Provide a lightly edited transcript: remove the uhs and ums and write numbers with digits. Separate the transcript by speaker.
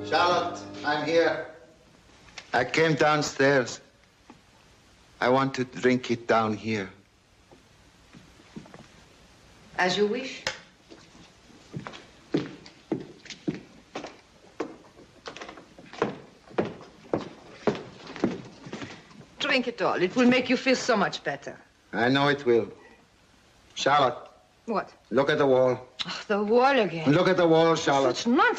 Speaker 1: Charlotte, I'm here. I came downstairs. I want to drink it down here.
Speaker 2: As you wish. Drink it all. It will make you feel so much better.
Speaker 1: I know it will. Charlotte.
Speaker 2: What?
Speaker 1: Look at the wall.
Speaker 2: Oh, the wall again.
Speaker 1: Look at the wall, Charlotte.
Speaker 2: Such nonsense.